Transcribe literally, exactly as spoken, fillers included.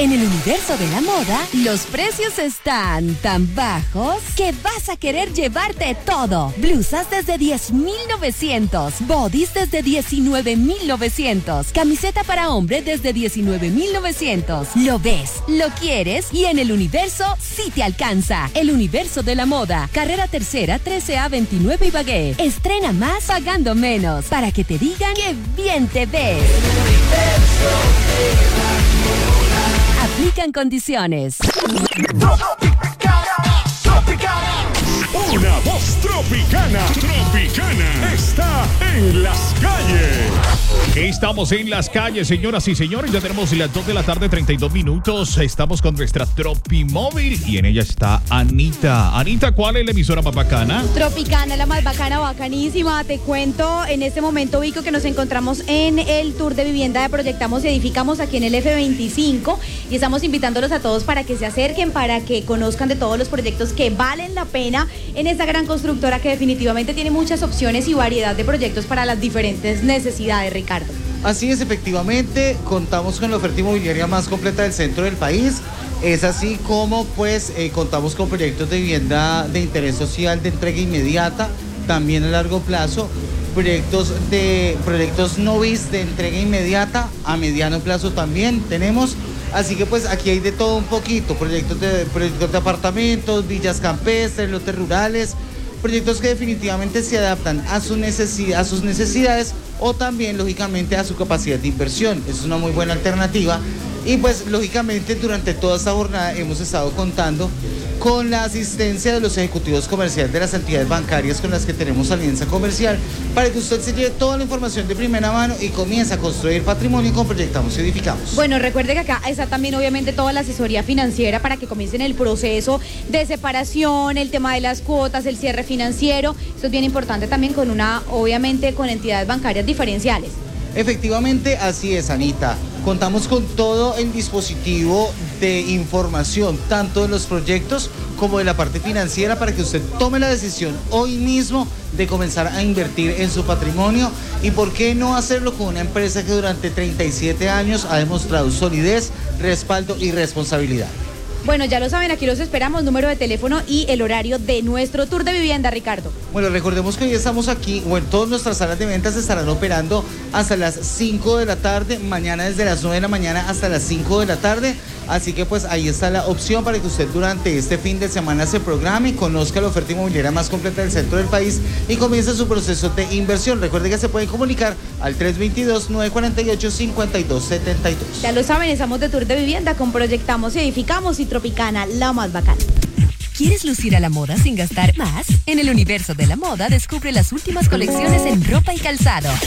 En el universo de la moda, los precios están tan bajos que vas a querer llevarte todo. Blusas desde diez mil novecientos, bodys desde diecinueve mil novecientos, camiseta para hombre desde diecinueve mil novecientos. Lo ves, lo quieres y en el universo sí te alcanza. El universo de la moda, carrera tercera, trece A veintinueve Ibagué. Estrena más pagando menos para que te digan que bien te ves. Aplican condiciones. Una voz tropicana, tropicana, está en las calles. Estamos en las calles, señoras y señores. Ya tenemos las dos de la tarde, treinta y dos minutos. Estamos con nuestra Tropimóvil y en ella está Anita. Anita, ¿cuál es la emisora más bacana? Tropicana, la más bacana, bacanísima. Te cuento, en este momento ubico que nos encontramos en el tour de vivienda de Proyectamos y Edificamos aquí en el F veinticinco y estamos invitándolos a todos para que se acerquen, para que conozcan de todos los proyectos que valen la pena en esta gran constructora que definitivamente tiene muchas opciones y variedad de proyectos para las diferentes necesidades, Ricardo. Así es, efectivamente, contamos con la oferta inmobiliaria más completa del centro del país. Es así como pues eh, contamos con proyectos de vivienda de interés social de entrega inmediata, también a largo plazo, proyectos de proyectos novis de entrega inmediata, a mediano plazo también tenemos. Así que pues aquí hay de todo un poquito, proyectos de, proyectos de apartamentos, villas campestres, lotes rurales, proyectos que definitivamente se adaptan a, su necesidad, a sus necesidades o también lógicamente a su capacidad de inversión. Es una muy buena alternativa y pues lógicamente durante toda esta jornada hemos estado contando con la asistencia de los ejecutivos comerciales de las entidades bancarias con las que tenemos alianza comercial para que usted se lleve toda la información de primera mano y comience a construir patrimonio con Proyectamos y Edificamos. Bueno, recuerde que acá está también obviamente toda la asesoría financiera para que comiencen el proceso de separación, el tema de las cuotas, el cierre financiero. Esto es bien importante también con una, obviamente con entidades bancarias diferenciales. Efectivamente, así es, Anita. Contamos con todo el dispositivo de información, tanto de los proyectos como de la parte financiera, para que usted tome la decisión hoy mismo de comenzar a invertir en su patrimonio. Y por qué no hacerlo con una empresa que durante treinta y siete años ha demostrado solidez, respaldo y responsabilidad. Bueno, ya lo saben, aquí los esperamos, número de teléfono y el horario de nuestro tour de vivienda, Ricardo. Bueno, recordemos que hoy estamos aquí, bueno, todas nuestras salas de ventas estarán operando hasta las cinco de la tarde, mañana desde las nueve de la mañana hasta las cinco de la tarde, así que pues ahí está la opción para que usted durante este fin de semana se programe, conozca la oferta inmobiliaria más completa del centro del país y comience su proceso de inversión. Recuerde que se pueden comunicar al tres dos dos, nueve cuatro ocho, cinco dos siete dos. Ya lo saben, estamos de tour de vivienda con Proyectamos y Edificamos y Tropicana, la más bacana. ¿Quieres lucir a la moda sin gastar más? En el universo de la moda descubre las últimas colecciones en ropa y calzado.